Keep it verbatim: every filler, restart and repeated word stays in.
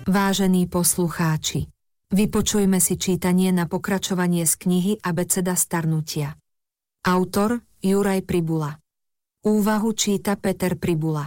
Vážení poslucháči, vypočujme si čítanie na pokračovanie z knihy Abeceda starnutia. Autor Juraj Pribula. Úvahu číta Peter Pribula.